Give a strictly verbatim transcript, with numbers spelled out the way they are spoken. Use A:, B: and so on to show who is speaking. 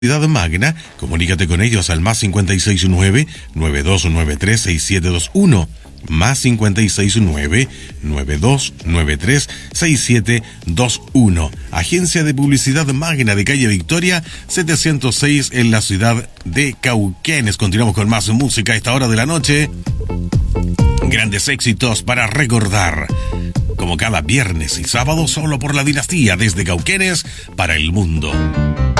A: Publicidad Magna, comunícate con ellos al más cincuenta y seis nueve, nueve dos nueve tres, seis siete dos uno, más cincuenta y seis nueve, nueve dos nueve tres, seis siete dos uno. Agencia de Publicidad Magna de calle Victoria setecientos seis en la ciudad de Cauquenes. Continuamos con más música a esta hora de la noche. Grandes éxitos para recordar, como cada viernes y sábado, solo por la Dinastía, desde Cauquenes para el mundo.